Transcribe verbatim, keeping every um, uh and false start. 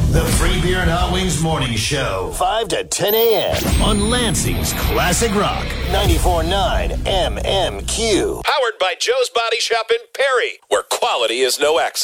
The Free Beer and Hot Wings Morning Show. five to ten a.m. on Lansing's Classic Rock. ninety-four point nine M M Q. Powered by Joe's Body Shop in Perry, where quality is no accident.